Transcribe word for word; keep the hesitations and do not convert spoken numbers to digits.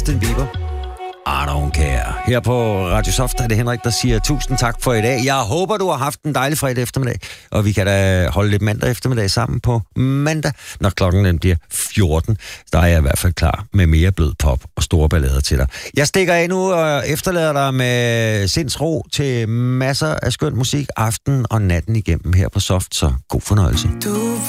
Justin Bieber. I don't care. Her på Radio Soft er det Henrik, der siger tusind tak for i dag. Jeg håber, du har haft en dejlig fredag eftermiddag, og vi kan da holde lidt mandag eftermiddag sammen på mandag, når klokken den bliver fjorten. Der er jeg i hvert fald klar med mere blød pop og store ballader til dig. Jeg stikker af nu og efterlader dig med sindsro til masser af skøn musik aften og natten igennem her på Soft, så god fornøjelse. Du